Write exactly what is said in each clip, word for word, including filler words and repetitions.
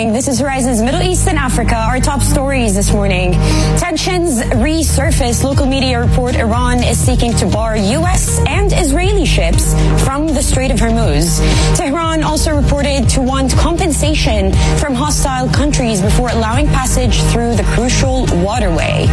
morning. This is Horizon's Middle East and Africa. Our top stories this morning. Tensions resurface. Local media report Iran is seeking to bar U S and Israeli ships from the Strait of Hormuz. Tehran also reported to want compensation from hostile countries before allowing passage through the crucial waterway.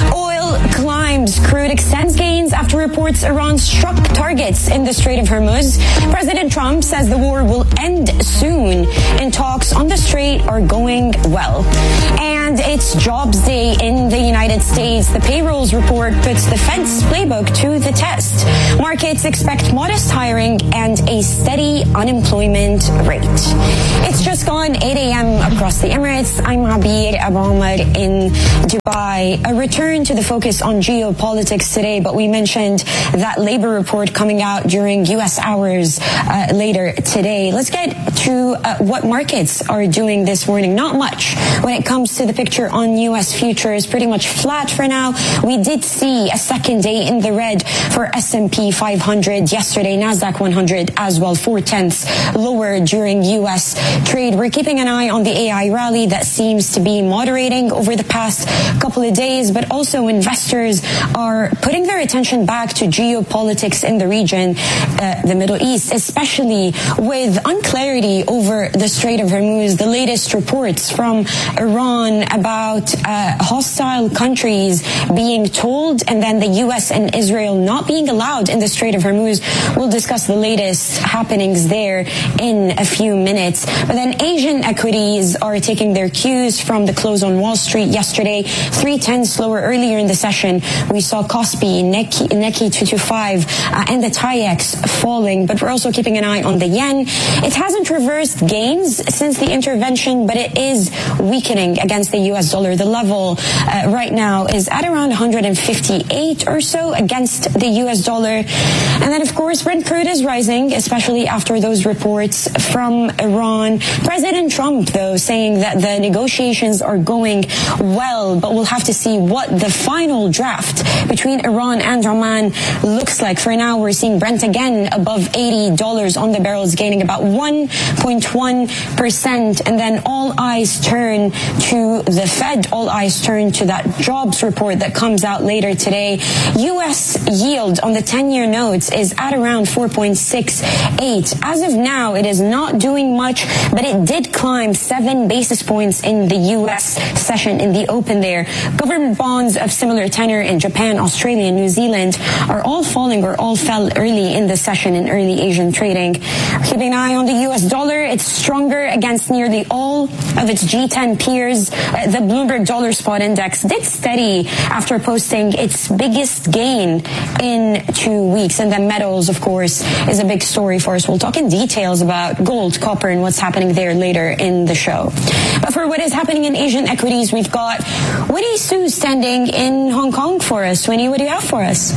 Oil climbs. Crude extends gains after reports Iran struck targets in the Strait of Hormuz. President Trump says the war will end soon, and talks on the strait are going well. And it's Jobs Day in the United States. The payrolls report puts the Fed's playbook to the test. Markets expect modest hiring and a steady unemployment rate. It's just gone eight a.m. across the Emirates. I'm Abir Abomar in Dubai. A return to the focus on geopolitics today, but we mentioned that labor report coming out during U S hours uh, later today. Let's get to uh, what markets are doing this morning. Not much when it comes to the picture on U S futures. Pretty much flat for now. We did see a second day in the red for S and P five hundred yesterday. NASDAQ one hundred as well, four tenths lower during U S trade. We're keeping an eye on the A I rally that seems to be moderating over the past couple of days, but also investors are putting their attention back to geopolitics in the region, uh, the Middle East, especially with unclarity over the Strait of Hormuz. The latest reports from Iran about uh, hostile countries being told, and then the U S and Israel not being allowed in the Strait of Hormuz. We'll discuss the latest happenings there in a few minutes. But then Asian equities are taking their cues from the close on Wall Street yesterday. Three tenths lower earlier in the session. We saw Kospi, Nikkei, Nikkei two twenty-five, uh, and the TAIEX falling, but we're also keeping an eye on the yen. It hasn't reversed gains since the intervention, but it is weakening against the U S dollar. The level uh, right now is at around one hundred fifty-eight or so against the U S dollar. And then, of course, Brent crude is rising, especially after those reports from Iran. President Trump, though, saying that the negotiations are going well, but we'll have to see what the final draft between Iran and Oman looks like. For now, we're seeing Brent again above eighty dollars on the barrels, gaining about one point one percent. And then all eyes turn to the Fed. All eyes turn to that jobs report that comes out later today. U S yield on the ten-year notes is at around four point six eight. As of now, it is not doing much, but it did climb seven basis points in the U S session in the open there. Government bonds of similar tenor in Japan, Australia, and New Zealand are all falling or all fell early in the session in early Asian trading. Keeping an eye on the U S dollar, it's stronger against nearly all of its G ten peers. Uh, the Bloomberg Dollar Spot Index did steady after posting its biggest gain in two weeks. And then metals, of course, is a big story for us. We'll talk in details about gold, copper, and what's happening there later in the show. But for what is happening in Asian equities, we've got Winnie Su standing in Hong Kong for us. Winnie, what do you have for us?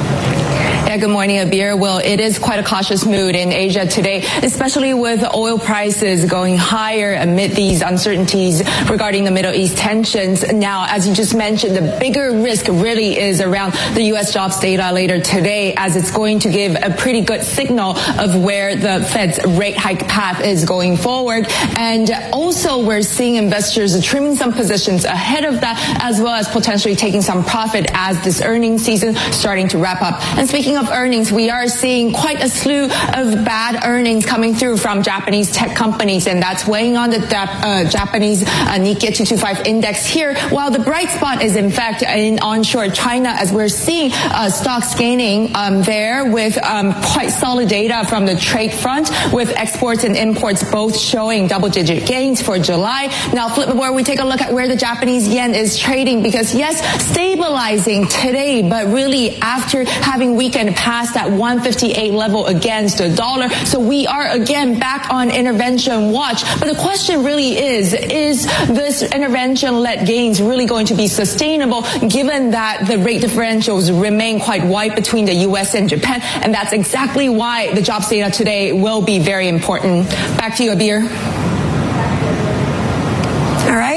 Yeah, good morning, Abir. Well, it is quite a cautious mood in Asia today, especially with oil prices going higher amid these uncertainties regarding the Middle East tensions. Now, as you just mentioned, the bigger risk really is around the U S jobs data later today, as it's going to give a pretty good signal of where the Fed's rate hike path is going forward. And also, we're seeing investors trimming some positions ahead of that, as well as potentially taking some profit as this earnings season starting to wrap up. And speaking of earnings, we are seeing quite a slew of bad earnings coming through from Japanese tech companies, and that's weighing on the uh, Japanese uh, Nikkei two twenty-five index here, while the bright spot is in fact in onshore China, as we're seeing uh, stocks gaining um, there with um, quite solid data from the trade front, with exports and imports both showing double-digit gains for July. Now, flip the board, we take a look at where the Japanese yen is trading, because yes, stabilizing today, but really after having weakened past that one fifty-eight level against the dollar. So we are again back on intervention watch. But the question really is, is this intervention-led gains really going to be sustainable, given that the rate differentials remain quite wide between the U S and Japan? And that's exactly why the jobs data today will be very important. Back to you, Abir. All right.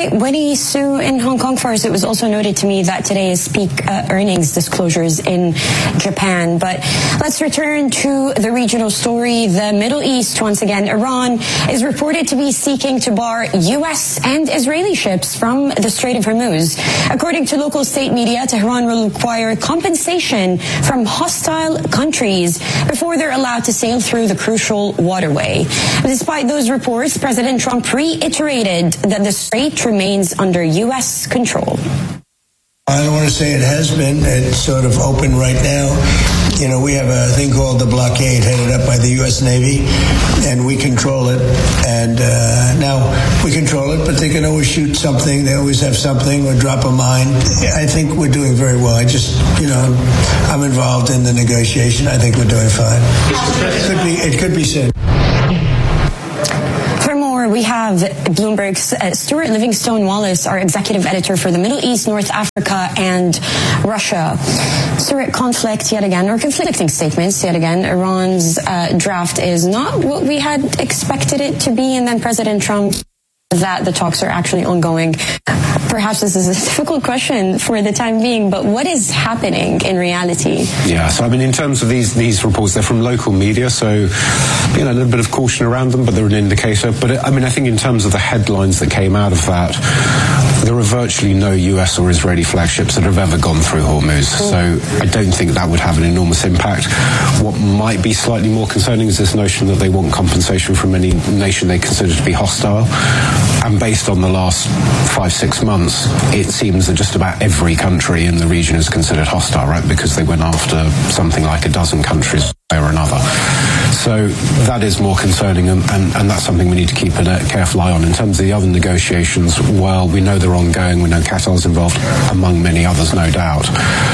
right, Winnie Su in Hong Kong for us. It was also noted to me that today is peak uh, earnings disclosures in Japan. But let's return to the regional story. The Middle East, once again, Iran is reported to be seeking to bar U S and Israeli ships from the Strait of Hormuz. According to local state media, Tehran will require compensation from hostile countries before they're allowed to sail through the crucial waterway. But despite those reports, President Trump reiterated that the strait remains under U S control. I don't want to say it has been. It's sort of open right now. You know, we have a thing called the blockade headed up by the U S Navy, and we control it. And uh, now we control it, but they can always shoot something. They always have something or drop a mine. I think we're doing very well. I just, you know, I'm involved in the negotiation. I think we're doing fine. It could be, it could be said. We have Bloomberg's uh, Stuart Livingstone Wallace, our executive editor for the Middle East, North Africa, and Russia. Stuart, conflict yet again, or conflicting statements yet again. Iran's uh, draft is not what we had expected it to be, and then President Trump that the talks are actually ongoing. Perhaps this is a difficult question for the time being, but what is happening in reality? Yeah, so I mean, in terms of these these reports, they're from local media, so, you know, a little bit of caution around them, but they're an indicator. But, I mean, I think in terms of the headlines that came out of that, there are virtually no U S or Israeli flagships that have ever gone through Hormuz. Mm. So I don't think that would have an enormous impact. What might be slightly more concerning is this notion that they want compensation from any nation they consider to be hostile. And based on the last five, six months, it seems that just about every country in the region is considered hostile, right? Because they went after something like a dozen countries or another. So that is more concerning, and, and, and that's something we need to keep a careful eye on. In terms of the other negotiations, well, we know they're ongoing. We know Qatar's involved, among many others, no doubt.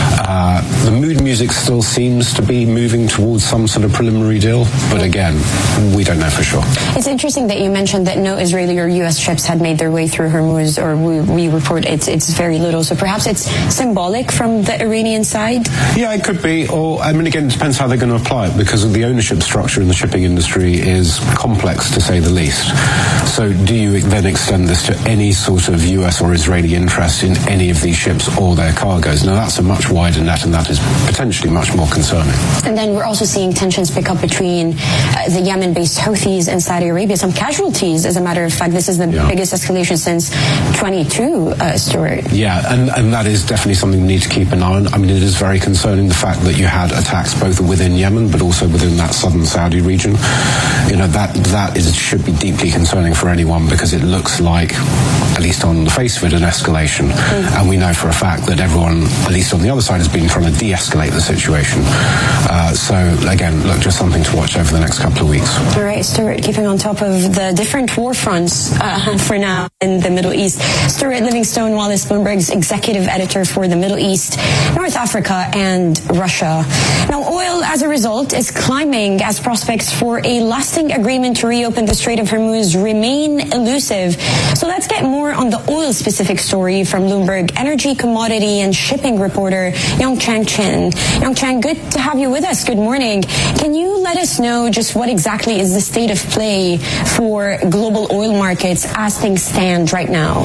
Uh, the mood music still seems to be moving towards some sort of preliminary deal, but again, we don't know for sure. It's interesting that you mentioned that no Israeli or U S ships had made their way through Hormuz, or we, we report it's, it's very little. So perhaps it's symbolic from the Iranian side? Yeah, it could be. Or, I mean, again, it depends how they're going to apply it, because of the ownership structure in the shipping industry is complex, to say the least. So do you then extend this to any sort of U S or Israeli interest in any of these ships or their cargoes? Now, that's a much wider net, and that is potentially much more concerning. And then we're also seeing tensions pick up between uh, the Yemen-based Houthis and Saudi Arabia. Some casualties, as a matter of fact. This is the yeah. biggest escalation since twenty-two, uh, Stuart. Yeah, and, and that is definitely something we need to keep an eye on. I mean, it is very concerning, the fact that you had attacks both within Yemen, but also within that southern Saudi region. You know, that that is should be deeply concerning for anyone, because it looks like, at least on the face of it, an escalation. Mm. And we know for a fact that everyone, at least on the other side, has been trying to de-escalate the situation. Uh, so, again, look, just something to watch over the next couple of weeks. All right, Stuart, keeping on top of the different war fronts uh, for now in the Middle East. Stuart Livingstone Wallace, Bloomberg's executive editor for the Middle East, North Africa, and Russia. Now, oil, as a result, is climbing as prospects for a lasting agreement to reopen the Strait of Hormuz remain elusive. So let's get more on the oil-specific story from Bloomberg energy, commodity, and shipping reporter Yongchang Chen. Yongchang, good to have you with us. Good morning. Can you let us know just what exactly is the state of play for global oil markets as things stand right now?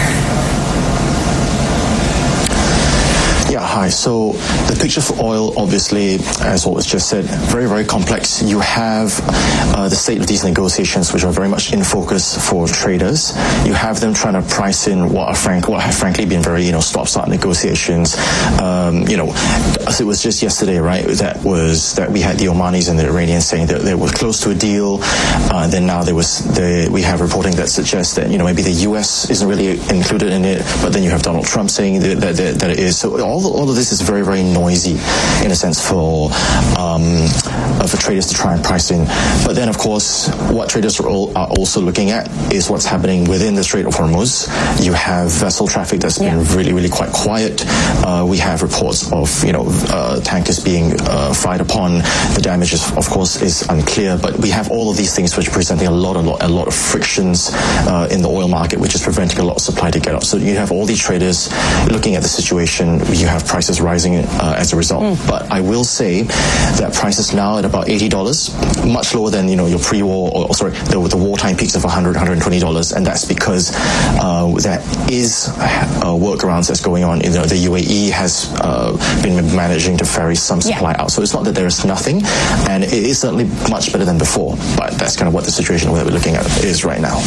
Yeah, hi. So the picture for oil, obviously, as what was just said, very, very complex. You have uh, the state of these negotiations, which are very much in focus for traders. You have them trying to price in what are frank, what have frankly been very, you know, stop-start negotiations. Um, you know, as it was just yesterday, right? That was that we had the Omanis and the Iranians saying that they were close to a deal. Uh, and then now there was the we have reporting that suggests that, you know, maybe the U S isn't really included in it, but then you have Donald Trump saying that that, that, that it is. So all all of this is very, very noisy, in a sense, for um, uh, for traders to try and price in. But then, of course, what traders are, all, are also looking at is what's happening within the Strait of Hormuz. You have vessel traffic that's been yeah. really, really quite quiet. Uh, we have reports of, you know, uh, tankers being uh, fired upon. The damage, is, of course, is unclear. But we have all of these things which are presenting a lot, a lot, a lot of frictions uh, in the oil market, which is preventing a lot of supply to get up. So you have all these traders looking at the situation. You have have prices rising uh, as a result. Mm. But I will say that prices now at about eighty dollars, much lower than, you know, your pre-war, or sorry, the, the wartime peaks of one hundred dollars, one hundred twenty dollars, and that's because uh, there is uh, workarounds that's going on. You know, the U A E has uh, been managing to ferry some supply yeah. out, so it's not that there is nothing, and it is certainly much better than before, but that's kind of what the situation that we're looking at is right now.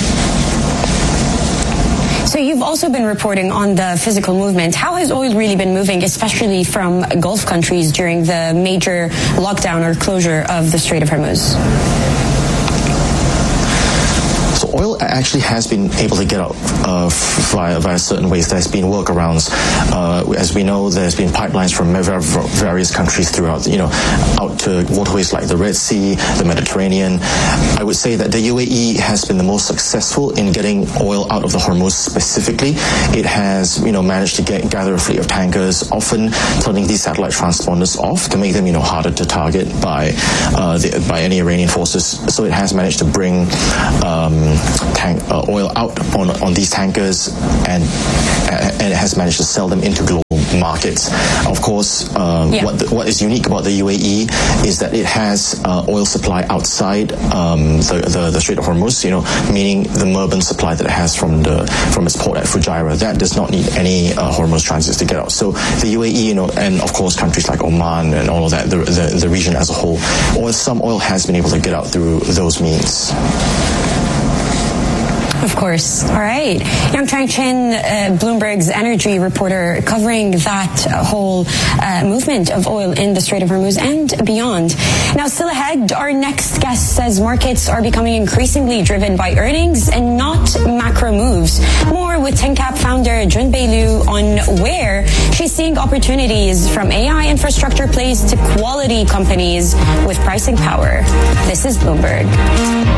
So you've also been reporting on the physical movement. How has oil really been moving, especially from Gulf countries during the major lockdown or closure of the Strait of Hormuz? So oil actually has been able to get out uh, via, via certain ways. There's been workarounds. Uh, as we know, there's been pipelines from various countries throughout, you know, out to waterways like the Red Sea, the Mediterranean. I would say that the U A E has been the most successful in getting oil out of the Hormuz specifically. It has, you know, managed to get, gather a fleet of tankers, often turning these satellite transponders off to make them, you know, harder to target by uh, the, by any Iranian forces. So it has managed to bring um, tank uh, oil out on on these tankers, and and it has managed to sell them into global markets. Of course, um, yeah. what the, what is unique about the U A E is that it has uh, oil supply outside um, the, the the Strait of Hormuz. You know, meaning the Murban supply that it has from the from its port at Fujairah. That does not need any uh, Hormuz transits to get out. So the U A E, you know, and of course countries like Oman and all of that, the the, the region as a whole, oil, some oil has been able to get out through those means. Of course. All right. Yang Chang-Chin, uh, Bloomberg's energy reporter, covering that whole uh, movement of oil in the Strait of Hormuz and beyond. Now, still ahead, our next guest says markets are becoming increasingly driven by earnings and not macro moves. More with ThinkCap founder Junbei Liu on where she's seeing opportunities from A I infrastructure plays to quality companies with pricing power. This is Bloomberg.